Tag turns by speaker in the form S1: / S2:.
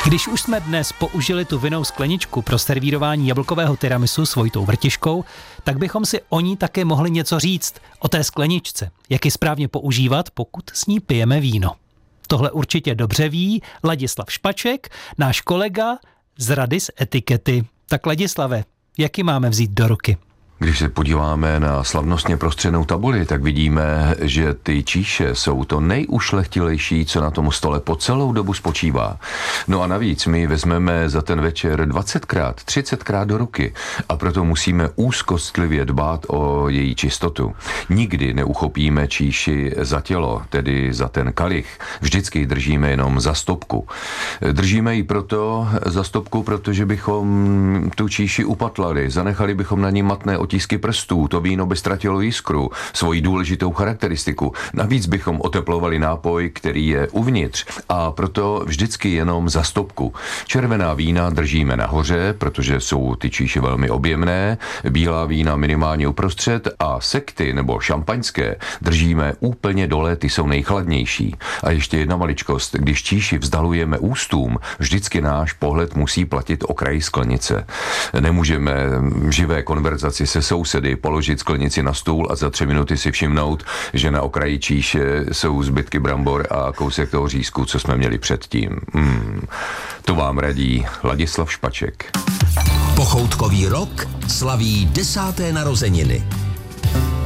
S1: Když už jsme dnes použili tu vinnou skleničku pro servírování jablkového tiramisu s Vojtou Vrtiškou, tak bychom si o ní také mohli něco říct, o té skleničce, jak ji správně používat, pokud s ní pijeme víno. Tohle určitě dobře ví Ladislav Špaček, náš kolega z Rady z etikety. Tak Ladislave, jak ji máme vzít do ruky?
S2: Když se podíváme na slavnostně prostřenou tabuli, tak vidíme, že ty číše jsou to nejušlechtilejší, co na tom stole po celou dobu spočívá. No a navíc my vezmeme za ten večer 20krát, 30krát do ruky a proto musíme úzkostlivě dbát o její čistotu. Nikdy neuchopíme číši za tělo, tedy za ten kalich. Vždycky ji držíme jenom za stopku. Držíme ji proto za stopku, protože bychom tu číši upatlali, zanechali bychom na ní matné otisky prstů, to víno by ztratilo jiskru, svoji důležitou charakteristiku. Navíc bychom oteplovali nápoj, který je uvnitř, a proto vždycky jenom za stopku. Červená vína držíme nahoře, protože jsou ty číše velmi objemné, bílá vína minimálně uprostřed a sekty nebo šampaňské držíme úplně dole, ty jsou nejchladnější. A ještě jedna maličkost, když číši vzdalujeme ústům, vždycky náš pohled musí platit o kraji sklenice. Nemůžeme v živé konverzaci se sousedy položit sklenici na stůl a za 3 minuty si všimnout, že na okraji číše jsou zbytky brambor a kousek toho řízku, co jsme měli předtím. To vám radí Ladislav Špaček.
S3: Pochoutkový rok slaví 10. narozeniny.